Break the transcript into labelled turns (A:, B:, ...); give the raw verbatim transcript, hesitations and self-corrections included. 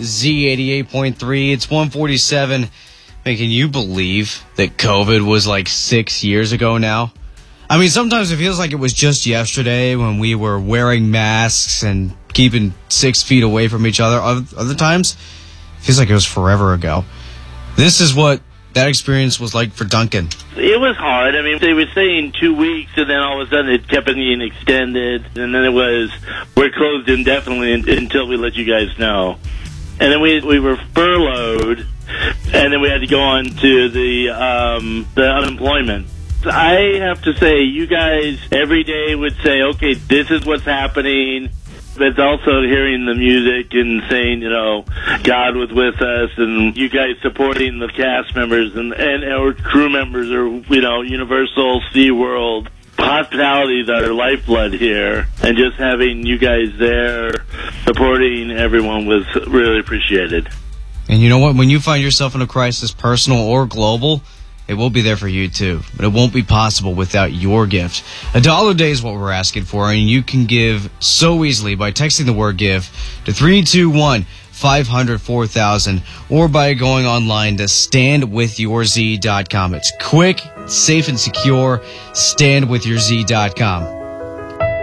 A: Z eighty-eight point three. It's one forty-seven. Man, can you believe that COVID was like six years ago now? I mean, sometimes it feels like it was just yesterday when we were wearing masks and keeping six feet away from each other. Other times, it feels like it was forever ago. This is what that experience was like for Duncan.
B: It was hard. I mean, they were saying two weeks, and then all of a sudden it kept getting extended, and then it was, we're closed indefinitely until we let you guys know. And then we we were furloughed, and then we had to go on to the um, the unemployment. I have to say, you guys every day would say, okay, this is what's happening. But it's also hearing the music and saying, you know, God was with us, and you guys supporting the cast members and, and our crew members, or, you know, Universal, SeaWorld. Hospitality is our lifeblood here, and just having you guys there supporting everyone was really appreciated.
A: And you know what? When you find yourself in a crisis, personal or global, it will be there for you too. But it won't be possible without your gift. A dollar a day is what we're asking for, and you can give so easily by texting the word GIVE to three two one, five hundred, four thousand or by going online to stand with your z dot com. It's quick, safe, and secure. stand with your z dot com.